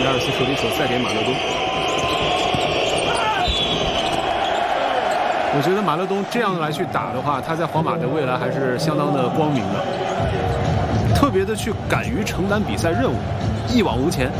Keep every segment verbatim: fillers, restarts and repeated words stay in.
加尔斯手里手再给马勒东。我觉得马勒东这样来去打的话，他在皇马的未来还是相当的光明的，特别的去敢于承担比赛任务，一往无前。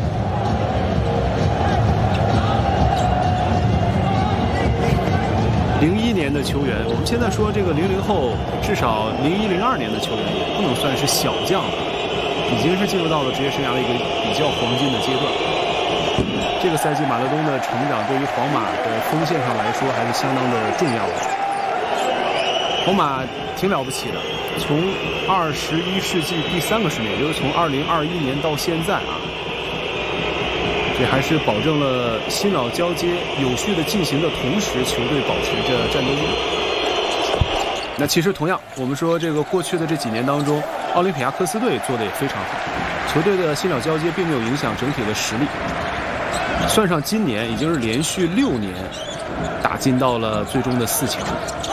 零一年的球员，我们现在说这个零零后，至少零一零二年的球员也不能算是小将了，已经是进入到了职业生涯的一个比较黄金的阶段。这个赛季马勒东的成长对于皇马的锋线上来说还是相当的重要的。皇马挺了不起的，从二十一世纪第三个十年，也就是从二零二一年到现在啊。这还是保证了新老交接有序的进行的同时，球队保持着战斗力。那其实同样，我们说这个过去的这几年当中，奥林匹亚科斯队做的也非常好，球队的新老交接并没有影响整体的实力。算上今年，已经是连续六年打进到了最终的四强。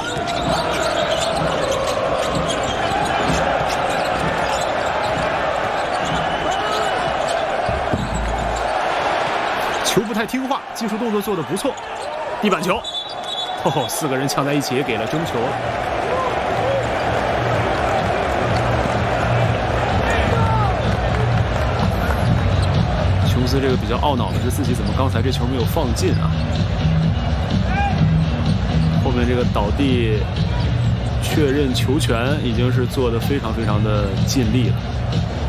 球不太听话，技术动作做得不错，地板球，哦，四个人抢在一起也给了争球。琼斯这个比较懊恼的是自己怎么刚才这球没有放进啊？后面这个倒地确认球权已经是做得非常非常的尽力了。